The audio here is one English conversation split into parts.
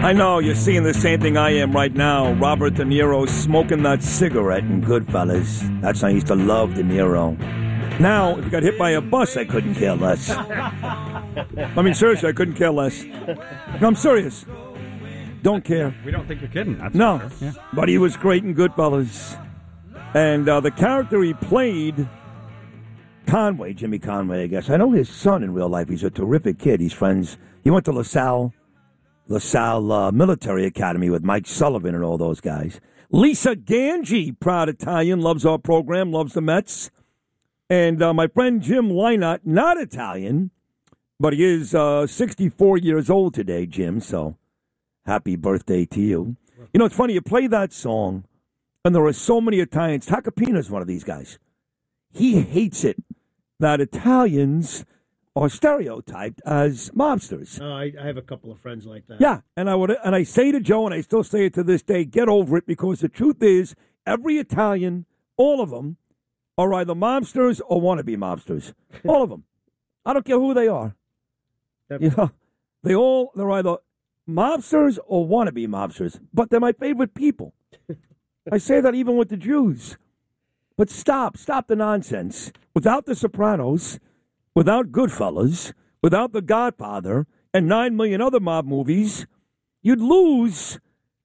I know, you're seeing the same thing I am right now. Robert De Niro smoking that cigarette in Goodfellas. That's how I used to love De Niro. Now, if you got hit by a bus, I couldn't care less. I mean, seriously, I couldn't care less. No, I'm serious. Don't care. We don't think you're kidding. That's no, yeah. But he was great in Goodfellas. And the character he played, Conway, Jimmy Conway, I guess. I know his son in real life. He's a terrific kid. He's friends. He went to LaSalle Military Academy with Mike Sullivan and all those guys. Lisa Ganji, proud Italian, loves our program, loves the Mets. And my friend Jim Leinart, not Italian, but he is 64 years old today, Jim, so happy birthday to you. You know, it's funny, you play that song, and there are so many Italians. Tacopina's one of these guys. He hates it that Italians are stereotyped as mobsters. I have a couple of friends like that. Yeah, and I say to Joe, and I still say it to this day, get over it, because the truth is, every Italian, all of them, are either mobsters or wannabe mobsters. All of them. I don't care who they are. You know, they're either mobsters or wannabe mobsters, but they're my favorite people. I say that even with the Jews. But stop the nonsense. Without The Sopranos, without Goodfellas, without The Godfather, and 9 million other mob movies, you'd lose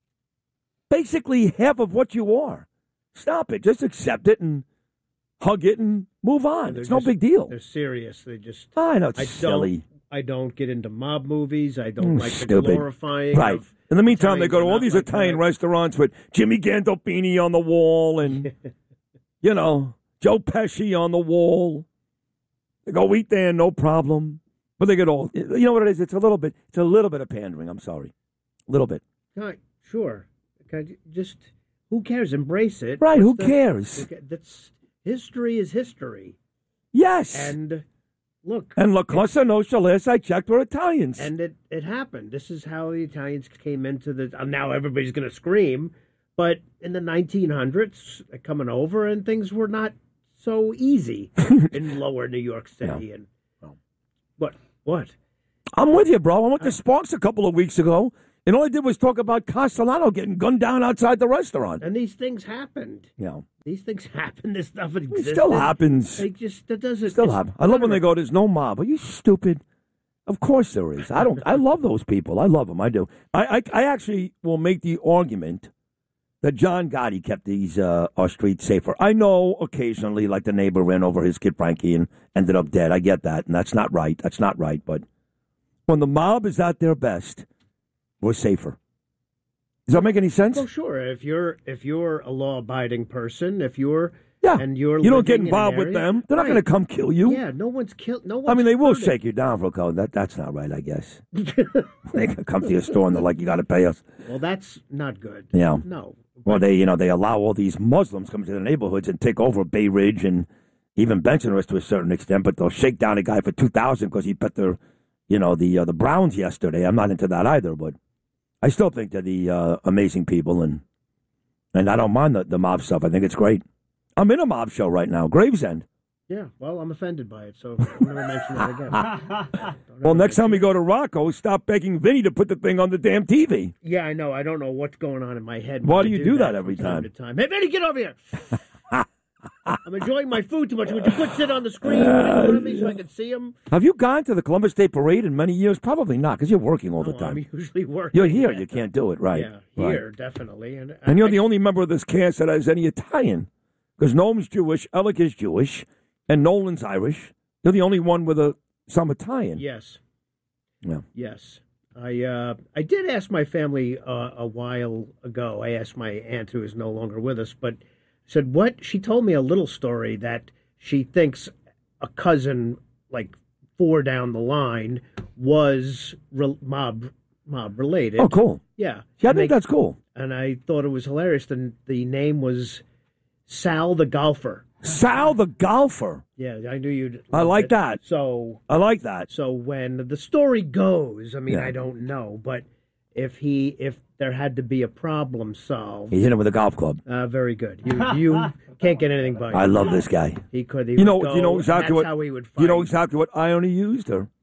basically half of what you are. Stop it. Just accept it and hug it and move on. It's no big deal. They're serious. They just... I know, it's silly. I don't get into mob movies. I don't like stupid. the glorifying. Right. Of in the meantime, they go to all not these like Italian that. restaurants with Jimmy Gandolfini on the wall and, you know, Joe Pesci on the wall. They go eat there, no problem. But they get all... You know what it is? It's a little bit of pandering. I'm sorry. A little bit. Sure. Just... Who cares? Embrace it. Right, who cares? History is history. Yes. And look. And La Cosa Nostra, last I checked, were Italians. And it happened. This is how the Italians came into the... Now everybody's going to scream. But in the 1900s, coming over, and things were not so easy in lower New York City. No. And What? I'm with you, bro. I went to Sparks a couple of weeks ago, and all I did was talk about Castellano getting gunned down outside the restaurant. And these things happened. Yeah. These things happen. This stuff existed. It still happens. That doesn't... Still happen. I love when they go, there's no mob. Are you stupid? Of course there is. I love those people. I love them. I do. I actually will make the argument that John Gotti kept these our streets safer. I know occasionally, like the neighbor ran over his kid Frankie and ended up dead. I get that, and that's not right. That's not right. But when the mob is at their best, we're safer. Does that make any sense? Well, sure. If you're a law-abiding person, and you don't get involved with them, they're not going to come kill you. Yeah, no one's killed. No one's I mean, they will hurting. shake you down for a code. That's not right, I guess. They can come to your store and they're like, you got to pay us. Well, that's not good. Yeah. No. Well, they allow all these Muslims come to the neighborhoods and take over Bay Ridge and even Bensonhurst to a certain extent, but they'll shake down a guy for $2,000 because he bet the Browns yesterday. I'm not into that either, but I still think they're the amazing people, and I don't mind the mob stuff. I think it's great. I'm in a mob show right now, Gravesend. Yeah, well, I'm offended by it, so I'll never mention that again. Well, next time we go to Rocco, stop begging Vinny to put the thing on the damn TV. Yeah, I know. I don't know what's going on in my head. Why do you do that every time to time? Hey, Vinny, get over here! I'm enjoying my food too much. Would you quit sit on the screen in front of me so I can see him? Have you gone to the Columbus Day Parade in many years? Probably not, because you're working all the time. I'm usually working. You're here. You can't do it, right? Yeah, here, definitely. And you're the only member of this cast that has any Italian, because Noam's Jewish, Alec is Jewish, and Nolan's Irish. You're the only one with some Italian. Yes. Yeah. Yes. I did ask my family a while ago. I asked my aunt, who is no longer with us, but said what? She told me a little story that she thinks a cousin, like 4 down the line, was mob related. Oh, cool. Yeah. I think that's cool. And I thought it was hilarious. The name was Sal the Golfer. Sal the Golfer. Yeah, I knew you'd. I like that. So I like that. So when the story goes, I mean, Yeah. I don't know, but if there had to be a problem solved, He hit him with a golf club. very good. You can't get anything by. I love this guy. He could. You know exactly that's what. how he would fight. You know exactly what iron he used, or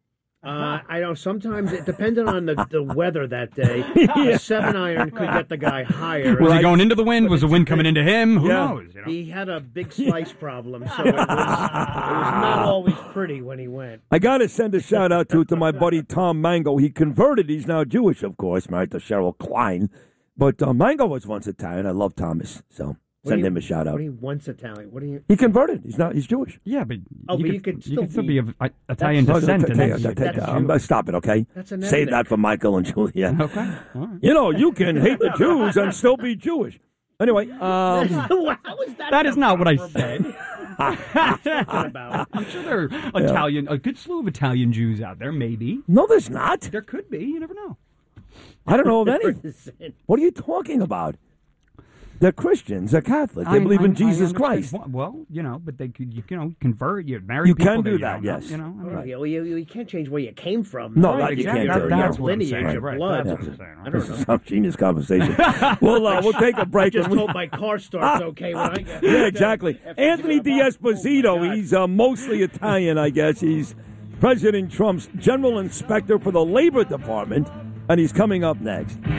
I know sometimes it depended on the weather that day. A 7-iron could get the guy higher. Was he going into the wind? Was the wind coming into him? Who knows? You know? He had a big slice problem, so it was not always pretty when he went. I got to send a shout-out to my buddy Tom Mango. He converted. He's now Jewish, of course, married to Cheryl Klein. But Mango was once Italian. I love Thomas, so send him a shout-out. What do you once Italian? What do you? He converted. He's Jewish. Yeah, but you could still be of Italian descent. Stop it, okay? That's an Save ethnic. that for Michael and Julia. Okay. All right. You know, you can hate the Jews and still be Jewish. Anyway, How is that? That is not what I said. About? I'm sure there are Italian, a good slew of Italian Jews out there, maybe. no, there's not. There could be. You never know. I don't know of any. What are you talking about? They're Christians. They're Catholic. They believe in Jesus Christ. Well, but they could, convert. You marry. You people can do that. that. Yes. You can't change where you came from. No, right? you can't do it. That's No. what I'm Lineage, saying. your Right. blood. That's what I'm saying. I This don't is know. some genius conversation. We'll take a break. I just when we- hope my car starts okay when I get. Yeah, exactly. Anthony D'Esposito, he's mostly Italian, I guess. He's President Trump's general inspector for the Labor Department, and he's coming up next.